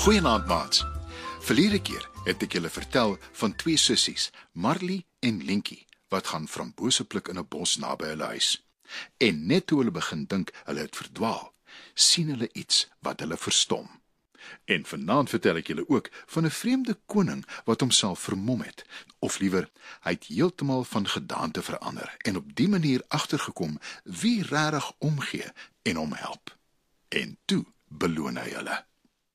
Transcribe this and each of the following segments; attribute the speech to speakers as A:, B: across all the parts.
A: Goeienaand, maats. Verlede keer het ek julle vertel van twee sissies, Marley en Linkie, wat gaan frambose pluk in 'n bos naby hulle huis. En net toe hulle begin dink hulle het verdwaal, sien hulle iets wat hulle verstom. En vanaand vertel ek julle ook van 'n vreemde koning wat homself vermom het, of liewer, hy het heeltemal van gedaante verander en op die manier agtergekom wie regtig omgee en hom help. En toe beloon hy hulle.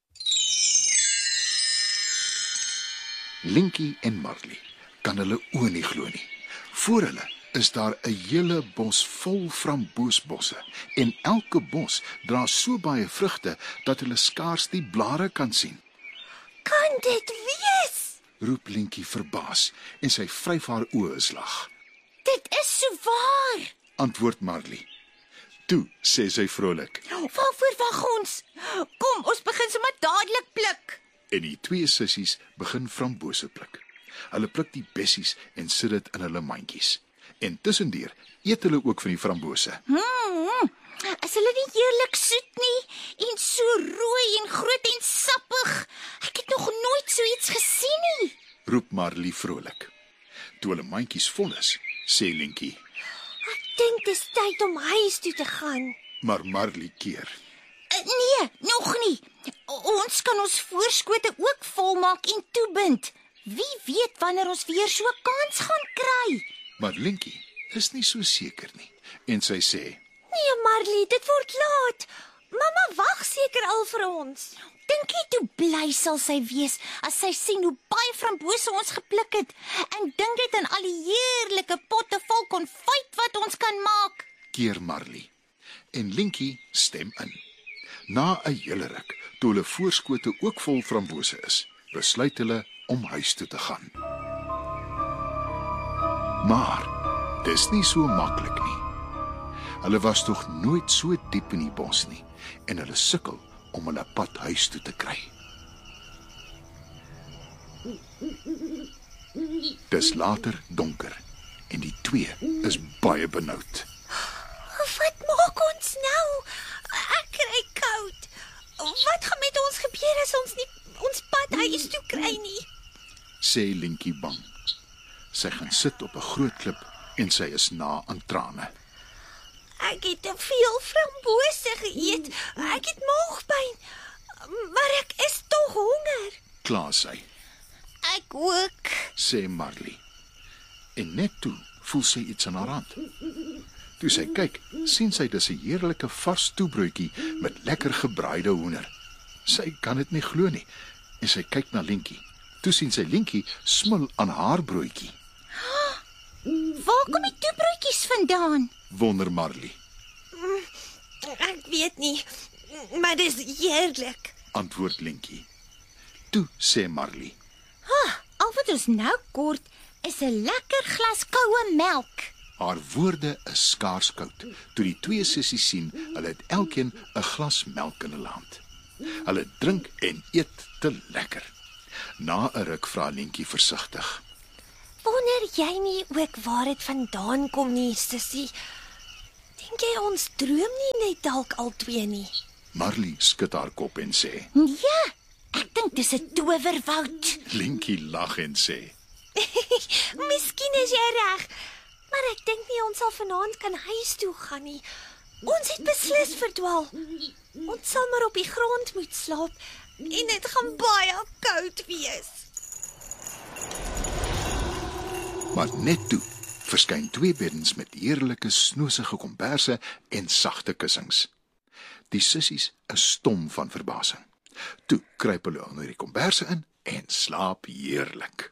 A: Linkie en Marley kan hulle oë nie glo nie. Voor hulle is daar 'n hele bos vol framboesbosse en elke bos dra so baie vrugte dat hulle skaars die blare kan sien.
B: Kan dit wees?
A: Roep Linkie verbaas en sy vryf haar oë is lag.
B: Dit is so waar.
A: Antwoord Marley. Toe, sê sy vrolik.
B: Waarvoor wag ons? Kom, ons begin sommer dadelik pluk.
A: En die twee sissies begin frambose pluk. Hulle pluk die bessies en sit dit in hulle mandjies. En tussendeur eet hulle ook van die frambose.
B: Is hulle nie heerlik soet nie? En so rooi en groot en sappig. Ek het nog nooit so iets gesien nie.
A: Roep Marley vrolik. Toe hulle mandjies vol is, sê Linkie.
B: Ek dink dis tyd om huis toe te gaan.
A: Maar Marley keer.
B: Nee, nog nie. Ons kan ons voorskote ook volmaak en toebind. Wie weet wanneer ons weer so 'n kans gaan kry.
A: Maar Linkie is nie so seker nie. En sy sê,
B: Nee, Marley, dit word laat. Mamma wag seker al vir ons. Dink jy hoe bly sal sy wees as sy sien hoe baie frambose ons gepluk het en dink dit aan al die heerlike potte vol konfyt wat ons kan maak.
A: keer Marley. En Linkie stem in. Na 'n hele ruk, toe hulle voorskote ook vol frambose is, besluit hulle om huis toe te gaan. Maar dis nie so maklik nie. Hulle was tog nooit so diep in die bos nie en hulle sukkel om hulle pad huis toe te kry. Dis later donker en die twee is baie benoud.
B: Wat maak ons nou? Ek kry koud. Wat gaan met ons gebeur as ons nie ons pad huis toe kry nie?
A: Sê Linkie bang. Sy gaan sit op 'n groot klip en sy is na aan trane.
B: Ek het te veel frambose geëet. Ek het maagpyn. Maar ek is tog honger.
A: Kla sy,
B: Ek ook.
A: sê Marley. En net toe voel sy iets aan haar hand. Toe sy kyk, sien sy dis 'n heerlike vars toebroodjie met lekker gebraaide hoender. Sy kan dit nie glo nie en sy kyk na Linkie. Toe sien sy Linkie smil aan haar broodjie.
B: Waar kom die toebroodjies vandaan?
A: Wonder Marley,
B: Ek weet nie, maar dis heerlik.
A: antwoord Linkie. Toe sê Marley,
B: Al wat ons nou kort is 'n lekker glas koue melk.
A: haar woorde is skaars koud. Toe die twee sissies sien, hulle het elkeen 'n glas melk in hulle hand. Hulle drink en eet te lekker. Na 'n ruk vra Linkie versigtig,
B: Wonder jy nie ook waar dit vandaan kom nie, sussie? Dink jy ons droom nie net dalk al twee nie?
A: Marley skud haar kop en sê,
B: Ja, ek dink dis 'n towerwoud.
A: Linkie lag en sê,
B: Miskien is jy reg, maar ek dink nie ons sal vanaand kan huis toe gaan nie. Ons het beslis verdwaal. Ons sal maar op die grond moet slaap en dit gaan baie koud wees.
A: maar net toe verskyn twee beddens met heerlike snoesige komberse en sagte kussings. Die sissies is stom van verbasing. Toe kruip hulle onder die komberse in en slaap heerlik.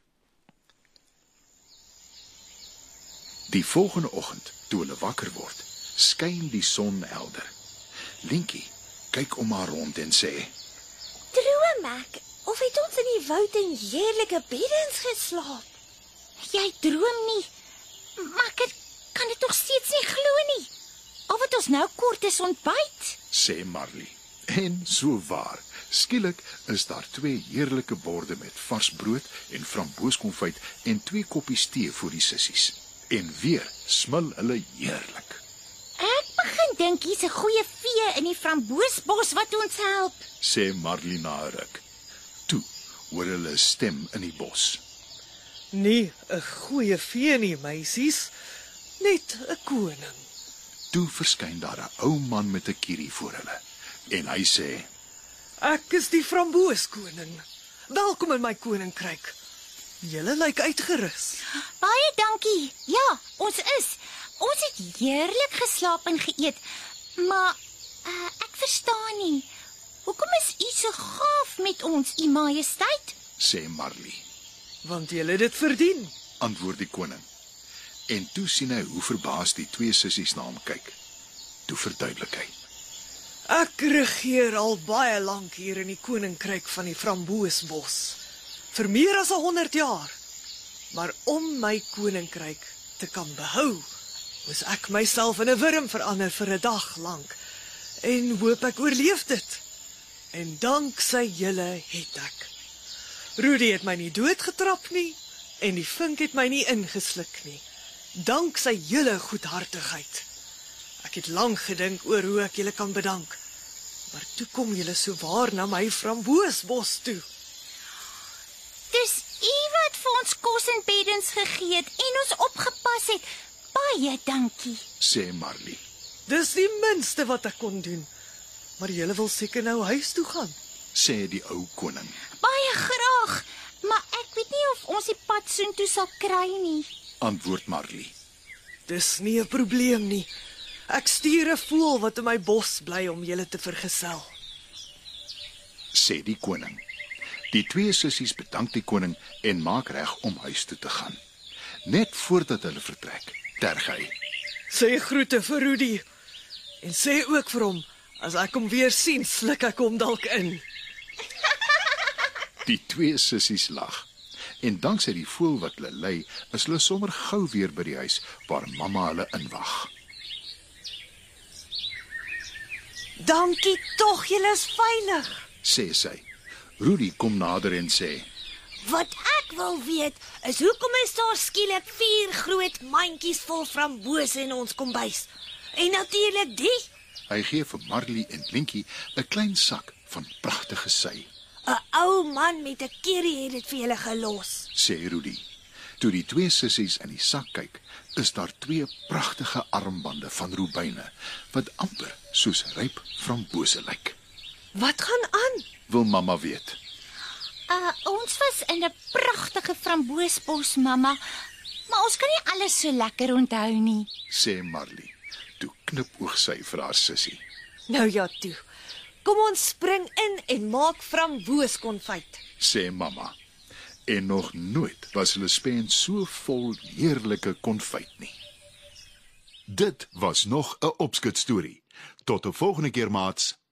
A: Die volgende oggend, toe hulle wakker word, skyn die son helder. Linkie kyk om haar rond en sê,
B: Droom ek, of het ons in die woud in heerlike beddens geslaap? Jy droom nie, maar ek kan dit nog steeds nie glo nie. Al wat ons nou kort is ontbyt.
A: sê Marley. En so waar, skielik is daar twee heerlike borde met vars brood en frambooskonfyt en twee koppies tee vir die sissies. En weer smil hulle heerlik.
B: Ek begin dink hier's 'n goeie vee in die framboosbos wat ons help.
A: Sê Marley na 'n ruk. hoor hulle 'n stem in die bos.
C: Nie 'n goeie vee nie, meisies. Net 'n koning.
A: Toe verskyn daar 'n ou man met 'n kierie voor hulle en hy sê:
C: Ek is die framboeskoning. Welkom in my koninkryk. Julle lyk uitgerus.
B: Baie dankie. Ja, ons is. Ons het heerlik geslaap en geëet. Maar ek verstaan nie. Hoekom is u so gaaf met ons, u majesteit?
A: sê Marley,
C: Want julle het dit verdien.
A: antwoord die koning. En toe sien hy hoe verbaas die twee sissies na hom kyk. Toe verduidelik hy:
C: Ek regeer al baie lank hier in die koninkryk van die Framboesbos. Vir meer as 100 jaar. Maar om my koninkryk te kan behou, moes ek myself in 'n wurm verander vir 'n dag lank. En hoop ek oorleef dit. En danksy julle het ek. Rudy het my nie doodgetrap nie, en die vink het my nie ingesluk nie. Danksy julle goedhartigheid. Ek het lank gedink oor hoe ek julle kan bedank. Maar toe kom julle so waar na my Framboesbos toe.
B: Dis u wat vir ons kos en beddens gegee het en ons opgepas het. Baie dankie.
A: sê Marley.
C: Dis die minste wat ek kon doen. Maar julle wil seker nou huis toe gaan.
A: Sê die ou koning.
B: Baie graag. Maar ek weet nie of ons die pad soontoe sal kry nie.
A: Antwoord Marley.
C: Dis nie 'n probleem nie. Ek stuur 'n voël wat in my bos bly om julle te vergesel.
A: Sê die koning. Die twee sissies bedank die koning en maak reg om huis toe te gaan. Net voordat hulle vertrek, terg hy:
C: Sê groete vir Rudy. En sê ook vir hom, as ek hom weer sien, sluk ek hom dalk in.
A: Die twee sissies lag. En danksy die voël wat hulle lei, is hulle sommer gou weer by die huis waar mamma hulle inwag.
C: Dankie tog, julle is veilig.
A: Sê sy. Rudy kom nader en sê:
B: Wat ek wil weet, is hoekom is daar skielik 4 groot mandjies vol frambose in ons kombuis? En natuurlik die.
A: Hy gee vir Marley en Linkie 'n klein sak van pragtige sy,
B: 'n Ou man met 'n kierie het dit vir julle gelos.
A: sê Rudy. Toe die twee sissies in die sak kyk, is daar 2 pragtige armbande van robyne wat amper soos ryp frambose lyk.
C: Wat gaan aan?
A: Wil mamma weet.
B: Ons was in 'n pragtige framboesbos, mamma. Maar ons kan nie alles so lekker onthou nie.
A: Sê Marley. Toe knipoog sy vir haar sussie.
C: Nou ja toe. Kom ons spring in en maak framboeskonfyt.
A: Sê mamma. En nog nooit was hulle spens so vol heerlike konfyt nie. Dit was nog 'n opskut storie. Tot 'n volgende keer, maats.